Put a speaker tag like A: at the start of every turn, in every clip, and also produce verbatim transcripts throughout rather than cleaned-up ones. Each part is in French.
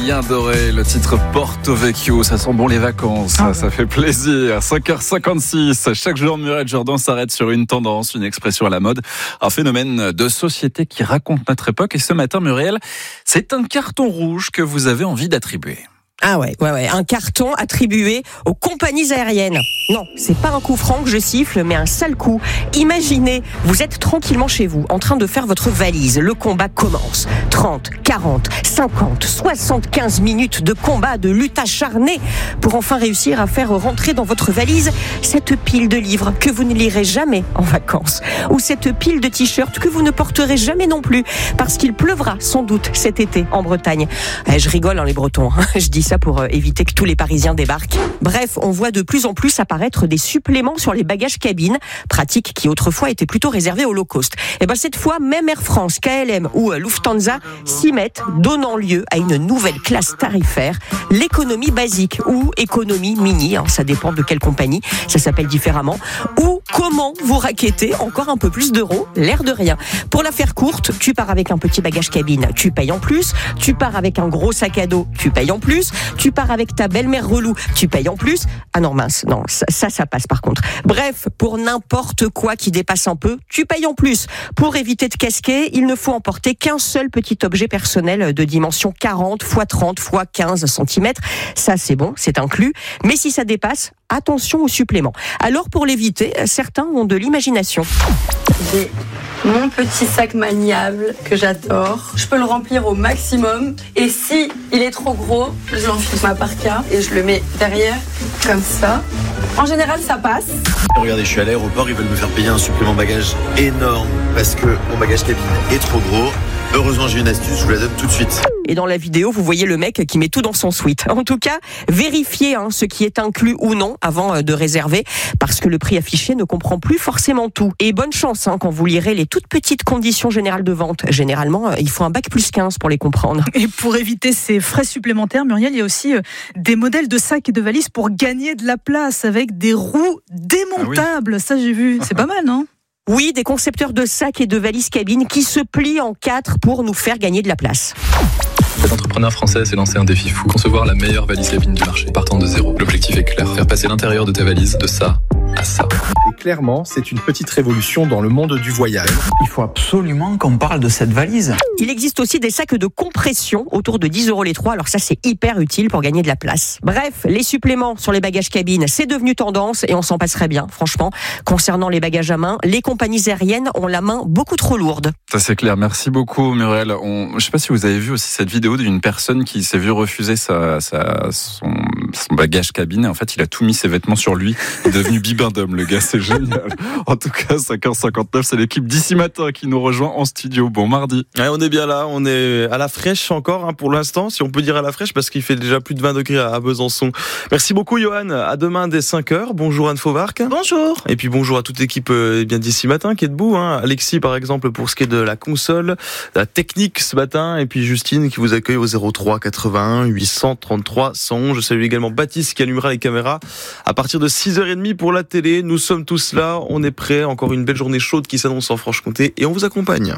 A: Bien doré, le titre Porto Vecchio, ça sent bon les vacances, ça, ça fait plaisir. cinq heures cinquante-six, chaque jour Muriel Jourdan s'arrête sur une tendance, une expression à la mode, un phénomène de société qui raconte notre époque. Et ce matin, Muriel, c'est un carton rouge que vous avez envie d'attribuer.
B: Ah ouais, ouais, ouais, un carton attribué aux compagnies aériennes. Non, c'est pas un coup franc que je siffle, mais un sale coup. Imaginez, vous êtes tranquillement chez vous, en train de faire votre valise. Le combat commence. trente, quarante, cinquante, soixante-quinze minutes de combat, de lutte acharnée pour enfin réussir à faire rentrer dans votre valise cette pile de livres que vous ne lirez jamais en vacances. Ou cette pile de t-shirts que vous ne porterez jamais non plus, parce qu'il pleuvra sans doute cet été en Bretagne. Eh, je rigole, hein, les Bretons, hein. Je dis ça pour éviter que tous les Parisiens débarquent. Bref, on voit de plus en plus apparaître des suppléments sur les bagages cabines, pratique qui autrefois était plutôt réservée au low cost. Et ben cette fois, même Air France, K L M ou Lufthansa s'y mettent, donnant lieu à une nouvelle classe tarifaire, l'économie basique ou économie mini, hein, ça dépend de quelle compagnie, ça s'appelle différemment, ou comment vous raquettez encore un peu plus d'euros, l'air de rien. Pour la faire courte, tu pars avec un petit bagage cabine, tu payes en plus, tu pars avec un gros sac à dos, tu payes en plus, tu pars avec ta belle-mère relou, tu payes en plus. Ah non, mince, non, ça, ça, ça passe par contre. Bref, pour n'importe quoi qui dépasse un peu, tu payes en plus. Pour éviter de casquer, il ne faut emporter qu'un seul petit objet personnel de dimension quarante par trente par quinze centimètres. Ça, c'est bon, c'est inclus. Mais si ça dépasse, attention au supplément. Alors, pour l'éviter, certains ont de l'imagination.
C: J'ai mon petit sac maniable que j'adore. Je peux le remplir au maximum. Et si il est trop gros, je l'enfile ma parka et je le mets derrière, comme ça. En général, ça passe.
D: Regardez, je suis à l'aéroport, ils veulent me faire payer un supplément bagage énorme parce que mon bagage cabine est trop gros. Heureusement, j'ai une astuce, je vous la donne tout de suite.
B: Et dans la vidéo, vous voyez le mec qui met tout dans son suite. En tout cas, vérifiez hein, ce qui est inclus ou non avant de réserver, parce que le prix affiché ne comprend plus forcément tout. Et bonne chance hein, quand vous lirez les toutes petites conditions générales de vente. Généralement, il faut un bac plus quinze pour les comprendre.
E: Et pour éviter ces frais supplémentaires, Muriel, il y a aussi des modèles de sacs et de valises pour gagner de la place avec des roues démontables. Ah oui. Ça, j'ai vu. C'est pas mal, non ?
B: Oui, des concepteurs de sacs et de valises cabines qui se plient en quatre pour nous faire gagner de la place.
F: Cet entrepreneur français s'est lancé un défi fou. Concevoir la meilleure valise cabine du marché, partant de zéro. L'objectif est clair, faire passer l'intérieur de ta valise de ça à ça.
G: Et clairement, c'est une petite révolution dans le monde du voyage.
H: Il faut absolument qu'on parle de cette valise.
B: Il existe aussi des sacs de compression autour de dix euros les trois. Alors ça, c'est hyper utile pour gagner de la place. Bref, les suppléments sur les bagages cabines, c'est devenu tendance et on s'en passerait bien, franchement. Concernant les bagages à main, les compagnies aériennes ont la main beaucoup trop lourde.
A: Ça, c'est clair. Merci beaucoup, Muriel. On... Je ne sais pas si vous avez vu aussi cette vidéo d'une personne qui s'est vue refuser sa, sa, son, son bagage cabine. Et en fait, il a tout mis ses vêtements sur lui. Il est devenu bibin d'homme, le gars. C'est génial. En tout cas, cinq heures cinquante-neuf, c'est l'équipe d'ici matin qui nous rejoint en studio. Bon mardi.
I: Ouais, on est bien là. On est à la fraîche encore hein, pour l'instant, si on peut dire à la fraîche, parce qu'il fait déjà plus de vingt degrés à Besançon. Merci beaucoup, Johan. À demain dès cinq heures. Bonjour Anne Fauvarc.
E: Bonjour.
I: Et puis bonjour à toute l'équipe eh bien d'ici matin qui est debout. Hein. Alexis, par exemple, pour ce qui est de la console, de la technique ce matin. Et puis Justine qui vous accueille au zéro trois quatre-vingt-un huit cent trente-trois cent onze. Je salue également Baptiste qui allumera les caméras à partir de six heures trente pour la télé. Nous sommes tous là. On est prêts. Encore une belle journée chaude qui s'annonce en Franche-Comté. Et on vous accompagne.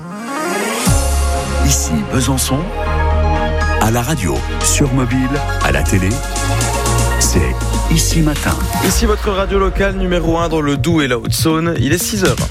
J: Ici Besançon, à la radio, sur mobile, à la télé, c'est Ici Matin.
I: Ici votre radio locale numéro un dans le Doubs et la Haute-Saône. Il est six heures.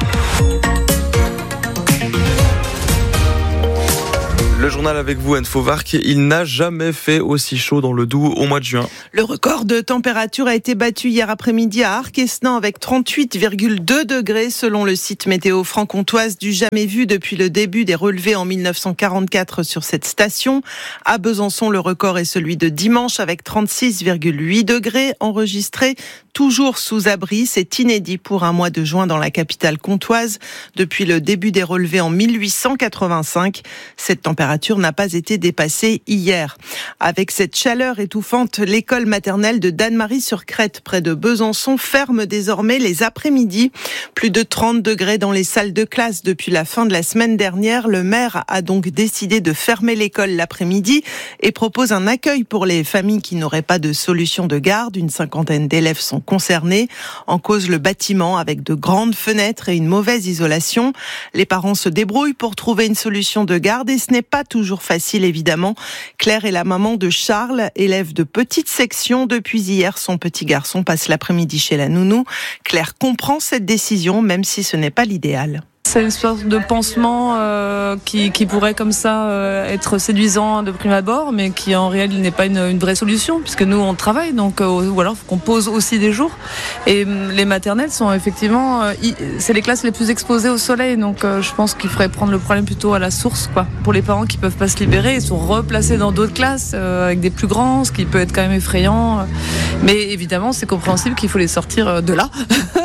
I: Le journal avec vous, Anne Fauvarc. Il n'a jamais fait aussi chaud dans le Doubs au mois de juin.
K: Le record de température a été battu hier après-midi à Arc-Esnan avec trente-huit virgule deux degrés selon le site météo franc-comtoise, du jamais vu depuis le début des relevés en mille neuf cent quarante-quatre sur cette station. À Besançon, le record est celui de dimanche avec trente-six virgule huit degrés enregistrés. Toujours sous abri, c'est inédit pour un mois de juin dans la capitale comtoise. Depuis le début des relevés en mille huit cent quatre-vingt-cinq, cette température n'a pas été dépassée hier. Avec cette chaleur étouffante, l'école maternelle de Danemarie-sur-Crète, près de Besançon, ferme désormais les après-midi. Plus de trente degrés dans les salles de classe depuis la fin de la semaine dernière. Le maire a donc décidé de fermer l'école l'après-midi et propose un accueil pour les familles qui n'auraient pas de solution de garde. Une cinquantaine d'élèves sont concernés. En cause, le bâtiment avec de grandes fenêtres et une mauvaise isolation. Les parents se débrouillent pour trouver une solution de garde et ce n'est pas pas toujours facile évidemment. Claire est la maman de Charles, élève de petite section. Depuis hier, son petit garçon passe l'après-midi chez la nounou. Claire comprend cette décision, même si ce n'est pas l'idéal.
L: C'est une sorte de pansement euh, qui, qui pourrait comme ça euh, être séduisant de prime abord, mais qui en réel n'est pas une, une vraie solution, puisque nous on travaille, donc euh, ou alors faut qu'on pose aussi des jours. Et euh, les maternelles sont effectivement, euh, y, c'est les classes les plus exposées au soleil, donc euh, je pense qu'il faudrait prendre le problème plutôt à la source, quoi. Pour les parents qui peuvent pas se libérer, ils sont replacés dans d'autres classes euh, avec des plus grands, ce qui peut être quand même effrayant. Mais évidemment, c'est compréhensible qu'il faut les sortir de là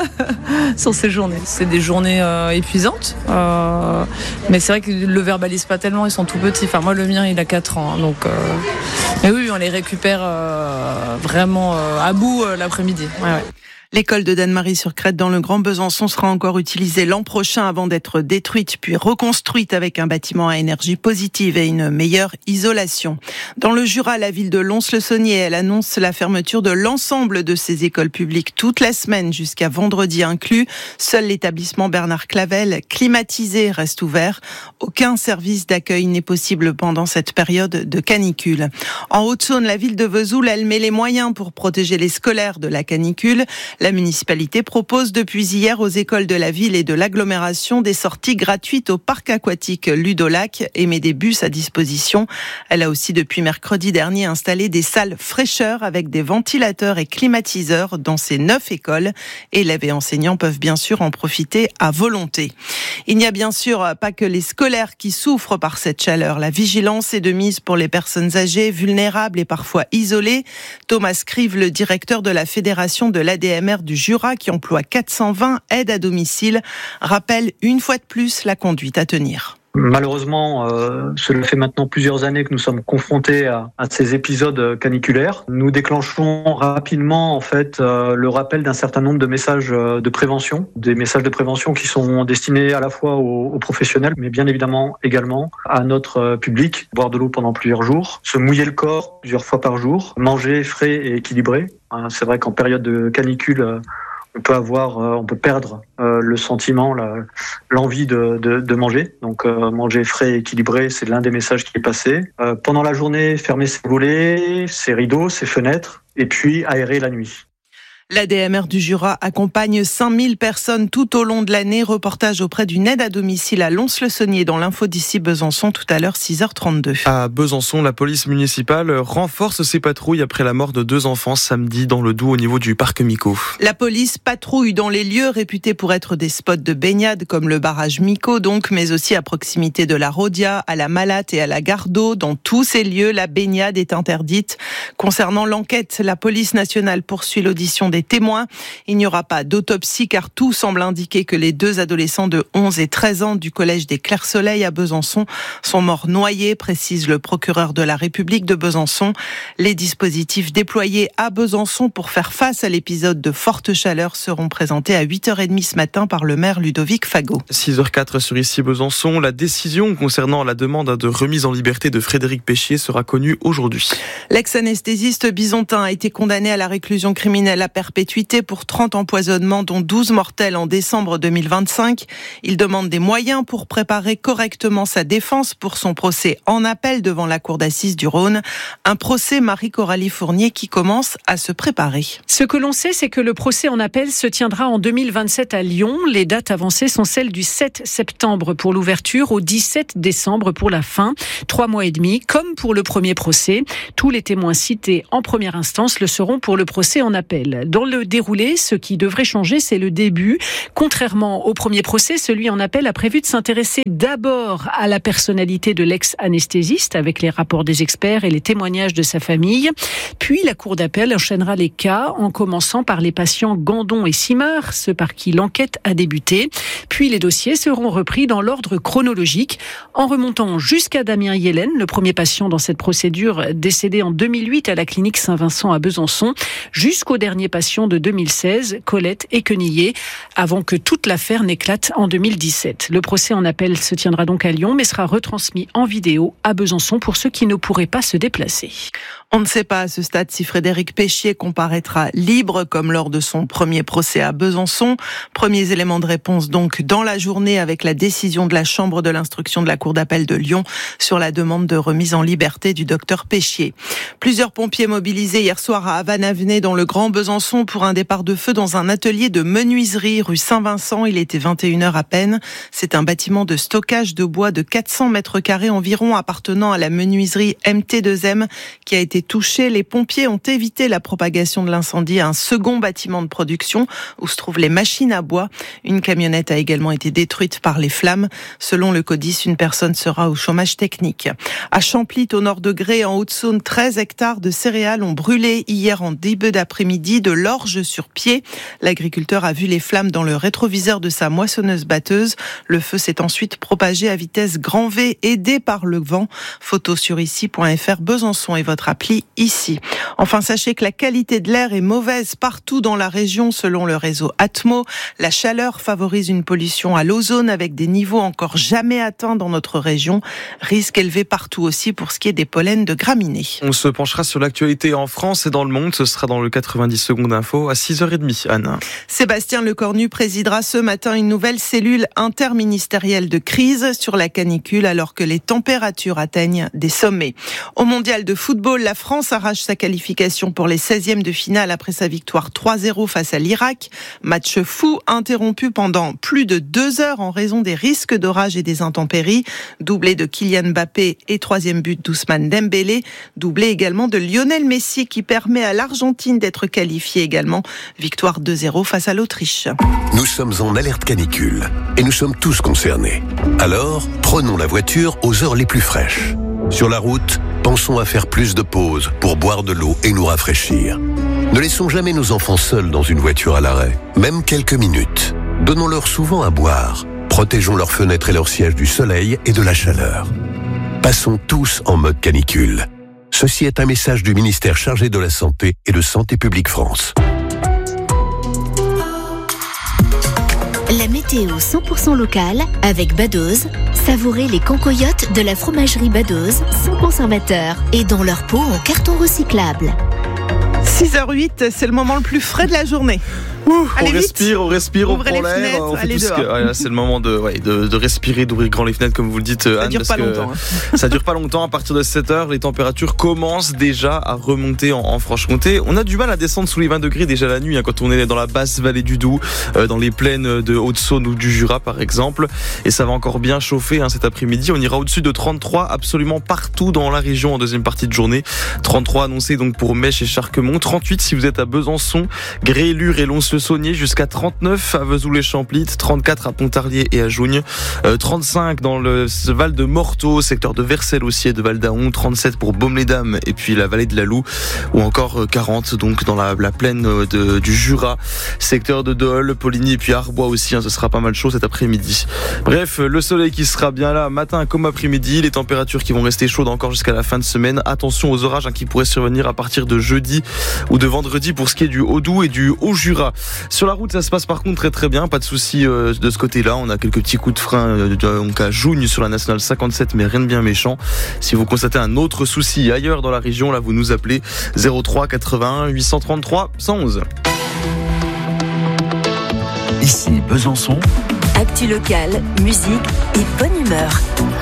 L: sur ces journées. C'est des journées euh, épuisantes. Euh, mais c'est vrai qu'ils le verbalisent pas tellement, ils sont tout petits. Enfin, moi, le mien, il a quatre ans. Hein, donc, euh... Mais oui, on les récupère euh, vraiment euh, à bout euh, l'après-midi. Ouais, ouais.
K: L'école de Dannemarie-sur-Crète dans le Grand Besançon sera encore utilisée l'an prochain avant d'être détruite puis reconstruite avec un bâtiment à énergie positive et une meilleure isolation. Dans le Jura, la ville de Lons-le-Saunier, elle annonce la fermeture de l'ensemble de ses écoles publiques toute la semaine jusqu'à vendredi inclus. Seul l'établissement Bernard Clavel, climatisé, reste ouvert. Aucun service d'accueil n'est possible pendant cette période de canicule. En Haute-Saône, la ville de Vesoul, elle met les moyens pour protéger les scolaires de la canicule. La municipalité propose depuis hier aux écoles de la ville et de l'agglomération des sorties gratuites au parc aquatique Ludolac et met des bus à disposition. Elle a aussi depuis mercredi dernier installé des salles fraîcheur avec des ventilateurs et climatiseurs dans ces neuf écoles. Élèves et enseignants peuvent bien sûr en profiter à volonté. Il n'y a bien sûr pas que les scolaires qui souffrent par cette chaleur. La vigilance est de mise pour les personnes âgées, vulnérables et parfois isolées. Thomas Scrive, le directeur de la Fédération de l'A D M R du Jura, qui emploie quatre cent vingt aides à domicile, rappelle une fois de plus la conduite à tenir.
M: Malheureusement, euh, cela fait maintenant plusieurs années que nous sommes confrontés à, à ces épisodes caniculaires. Nous déclenchons rapidement en fait euh, le rappel d'un certain nombre de messages de prévention, des messages de prévention qui sont destinés à la fois aux, aux professionnels, mais bien évidemment également à notre public. Boire de l'eau pendant plusieurs jours, se mouiller le corps plusieurs fois par jour, manger frais et équilibré. C'est vrai qu'en période de canicule, on peut avoir, on peut perdre le sentiment, l'envie de, de, de manger. Donc manger frais et équilibré, c'est l'un des messages qui est passé. Pendant la journée, fermer ses volets, ses rideaux, ses fenêtres, et puis aérer la nuit.
K: L'A D M R du Jura accompagne cinq mille personnes tout au long de l'année. Reportage auprès d'une aide à domicile à Lons-le-Saunier dans l'info d'ici Besançon tout à l'heure six heures trente-deux.
I: À Besançon, la police municipale renforce ses patrouilles après la mort de deux enfants samedi dans le Doubs au niveau du parc Mico.
K: La police patrouille dans les lieux réputés pour être des spots de baignade comme le barrage Mico donc, mais aussi à proximité de la Rodia, à la Malatte et à la Gare d'Eau. Dans tous ces lieux, la baignade est interdite. Concernant l'enquête, la police nationale poursuit l'audition des témoins. Il n'y aura pas d'autopsie car tout semble indiquer que les deux adolescents de onze et treize ans du collège des Clairs-Soleil à Besançon sont morts noyés, précise le procureur de la République de Besançon. Les dispositifs déployés à Besançon pour faire face à l'épisode de forte chaleur seront présentés à huit heures trente ce matin par le maire Ludovic Fagot.
I: six heures quatre sur ici Besançon. La décision concernant la demande de remise en liberté de Frédéric Péchier sera connue aujourd'hui.
K: L'ex-anesthésiste bisontin a été condamné à la réclusion criminelle à perpétuité pour trente empoisonnements, dont douze mortels en décembre deux mille vingt-cinq. Il demande des moyens pour préparer correctement sa défense pour son procès en appel devant la cour d'assises du Rhône. Un procès, Marie-Coralie Fournier, qui commence à se préparer.
N: Ce que l'on sait, c'est que le procès en appel se tiendra en deux mille vingt-sept à Lyon. Les dates avancées sont celles du sept septembre pour l'ouverture au dix-sept décembre pour la fin. Trois mois et demi, comme pour le premier procès. Tous les témoins cités en première instance le seront pour le procès en appel. Dans le déroulé, ce qui devrait changer, c'est le début. Contrairement au premier procès, celui en appel a prévu de s'intéresser d'abord à la personnalité de l'ex-anesthésiste avec les rapports des experts et les témoignages de sa famille. Puis la cour d'appel enchaînera les cas en commençant par les patients Gandon et Simard, ceux par qui l'enquête a débuté. Puis les dossiers seront repris dans l'ordre chronologique en remontant jusqu'à Damien Yellen, le premier patient dans cette procédure décédé en deux mille huit à la clinique Saint-Vincent à Besançon, jusqu'au dernier patient disparition de deux mille seize, Colette et Quenillé, avant que toute l'affaire n'éclate en deux mille dix-sept. Le procès en appel se tiendra donc à Lyon, mais sera retransmis en vidéo à Besançon pour ceux qui ne pourraient pas se déplacer.
K: On ne sait pas à ce stade si Frédéric Péchier comparaîtra libre comme lors de son premier procès à Besançon. Premiers éléments de réponse donc dans la journée avec la décision de la Chambre de l'instruction de la Cour d'appel de Lyon sur la demande de remise en liberté du docteur Péchier. Plusieurs pompiers mobilisés hier soir à Havane-Avenay dans le Grand Besançon pour un départ de feu dans un atelier de menuiserie rue Saint-Vincent. Il était vingt et une heures à peine. C'est un bâtiment de stockage de bois de quatre cents mètres carrés environ appartenant à la menuiserie M T deux M qui a été touché. Les pompiers ont évité la propagation de l'incendie à un second bâtiment de production où se trouvent les machines à bois. Une camionnette a également été détruite par les flammes. Selon le CODIS, une personne sera au chômage technique. À Champlit, au nord de Gré, en Haute-Saône, treize hectares de céréales ont brûlé hier en début d'après-midi, de l'orge sur pied. L'agriculteur a vu les flammes dans le rétroviseur de sa moissonneuse-batteuse. Le feu s'est ensuite propagé à vitesse grand V, aidé par le vent. Photo sur ici point f r. Besançon est votre appli ici. Enfin, sachez que la qualité de l'air est mauvaise partout dans la région selon le réseau Atmo. La chaleur favorise une pollution à l'ozone avec des niveaux encore jamais atteints dans notre région. Risque élevé partout aussi pour ce qui est des pollens de graminées.
I: On se penchera sur l'actualité en France et dans le monde. Ce sera dans le quatre-vingt-dix secondes info à six heures trente, Anne.
K: Sébastien Lecornu présidera ce matin une nouvelle cellule interministérielle de crise sur la canicule alors que les températures atteignent des sommets. Au mondial de football, la France arrache sa qualification pour les seizièmes de finale après sa victoire trois zéro face à l'Irak. Match fou interrompu pendant plus de deux heures en raison des risques d'orage et des intempéries. Doublé de Kylian Mbappé et troisième but d'Ousmane Dembélé. Doublé également de Lionel Messi qui permet à l'Argentine d'être qualifiée également. Victoire deux zéro face à l'Autriche.
O: Nous sommes en alerte canicule et nous sommes tous concernés. Alors, prenons la voiture aux heures les plus fraîches. Sur la route, pensons à faire plus de pauses pour boire de l'eau et nous rafraîchir. Ne laissons jamais nos enfants seuls dans une voiture à l'arrêt, même quelques minutes. Donnons-leur souvent à boire. Protégeons leurs fenêtres et leurs sièges du soleil et de la chaleur. Passons tous en mode canicule. Ceci est un message du ministère chargé de la Santé et de Santé publique France.
P: La météo cent pour cent locale avec Badoz. Savourez les cancoyotes de la fromagerie Badoz sans conservateur et dans leur pot en carton recyclable.
K: six heures huit, c'est le moment le plus frais de la journée.
I: Ouh, on
K: vite.
I: respire, on respire,
K: Ouvrez
I: on prend
K: les
I: l'air,
K: fenêtres,
I: on fait
K: allez
I: tout ce
K: dehors.
I: que... ouais, là, c'est le moment de, ouais, de, de respirer, d'ouvrir grand les fenêtres comme vous le dites,
K: Ça
I: Anne.
K: dure
I: parce
K: pas
I: que
K: longtemps. Hein.
I: Ça dure pas longtemps. À partir de sept heures, les températures commencent déjà à remonter en, en Franche-Comté. On a du mal à descendre sous les vingt degrés déjà la nuit hein, quand on est dans la basse vallée du Doubs, euh, dans les plaines de Haute-Saône ou du Jura par exemple. Et ça va encore bien chauffer hein, cet après-midi. On ira au-dessus de trente-trois absolument partout dans la région en deuxième partie de journée. trente-trois annoncés donc pour Mèche et Charquemont. trente-huit si vous êtes à Besançon, Gré, Lure et Lons-le-Saunier, jusqu'à trente-neuf à Vesoul-et-Champlit, trente-quatre à Pontarlier et à Jougne, euh, trente-cinq dans le Val de Morteau, secteur de Vercelles aussi et de Val-d'Aon, trente-sept pour Baume-les-Dames et puis la vallée de la Loue, ou encore quarante donc dans la, la plaine de, du Jura, secteur de Dole, Poligny et puis Arbois aussi, hein, ce sera pas mal chaud cet après-midi. Bref, le soleil qui sera bien là matin comme après-midi, les températures qui vont rester chaudes encore jusqu'à la fin de semaine. Attention aux orages hein, qui pourraient survenir à partir de jeudi ou de vendredi pour ce qui est du Haut-Doubs et du Haut-Jura. Sur la route, ça se passe par contre très très bien, pas de soucis euh, de ce côté-là. On a quelques petits coups de frein euh, donc à Jougne sur la nationale cinquante-sept, mais rien de bien méchant. Si vous constatez un autre souci ailleurs dans la région, là vous nous appelez zéro trois quatre-vingt-un huit cent trente-trois cent onze.
J: Ici Besançon.
P: Actu locale, musique et bonne humeur.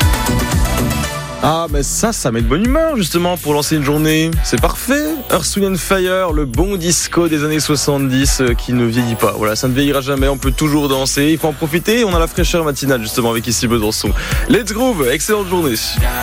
I: Ah mais ça, ça met de bonne humeur justement pour lancer une journée. C'est parfait. Earth, Wind and Fire, le bon disco des années soixante-dix euh, qui ne vieillit pas. Voilà, ça ne vieillira jamais, on peut toujours danser. Il faut en profiter, on a la fraîcheur matinale justement avec ici Besançon. Let's groove, excellente journée.